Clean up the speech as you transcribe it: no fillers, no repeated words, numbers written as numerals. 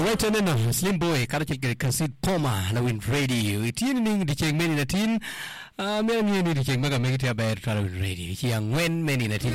Alright, no Slim Boy karakil kasit Poma na Win Radio. Itini ning dicheng meni natin. Meron yun dicheng maga megiti abayar tara Win Radio. Yang wen meni natin.